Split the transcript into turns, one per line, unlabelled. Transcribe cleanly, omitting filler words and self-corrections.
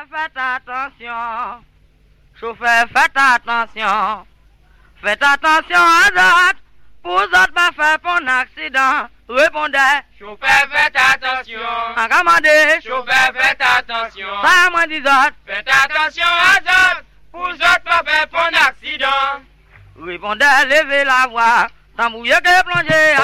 Faites attention, chauffeur, faites attention. Faites attention à d'autres, pour autres pas faire un accident. Répondez.
Chauffeur, faites attention.
Accommodez.
Chauffeur, faites attention.
Ça, moi, dis autres.
Faites attention à d'autres, pour autres pas faire un accident.
Répondez, levez la voix, sans mouiller que plonger.